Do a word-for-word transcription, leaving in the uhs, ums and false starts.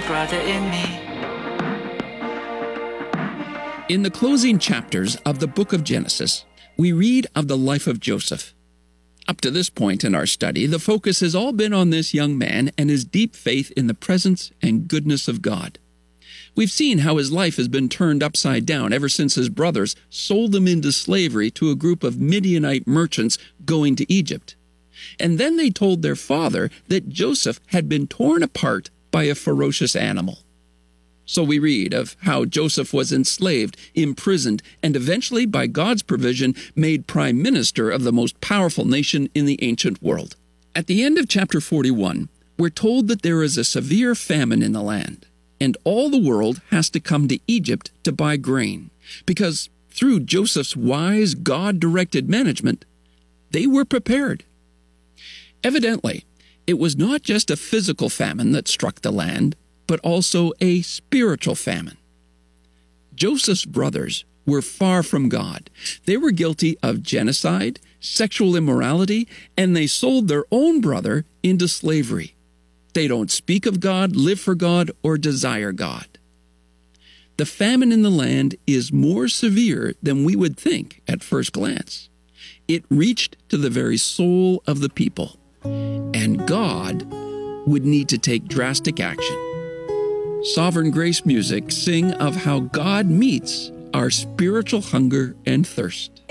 brother in me. In the closing chapters of the book of Genesis, we read of the life of Joseph. Up to this point in our study, the focus has all been on this young man and his deep faith in the presence and goodness of God. We've seen how his life has been turned upside down ever since his brothers sold him into slavery to a group of Midianite merchants going to Egypt. And then they told their father that Joseph had been torn apart by a ferocious animal. So we read of how Joseph was enslaved, imprisoned, and eventually, by God's provision, made prime minister of the most powerful nation in the ancient world. At the end of chapter forty-one, we're told that there is a severe famine in the land, and all the world has to come to Egypt to buy grain, because through Joseph's wise, God-directed management, they were prepared. Evidently, it was not just a physical famine that struck the land, but also a spiritual famine. Joseph's brothers were far from God. They were guilty of genocide, sexual immorality, and they sold their own brother into slavery. They don't speak of God, live for God, or desire God. The famine in the land is more severe than we would think at first glance. It reached to the very soul of the people, and God would need to take drastic action. Sovereign Grace music sing of how God meets our spiritual hunger and thirst.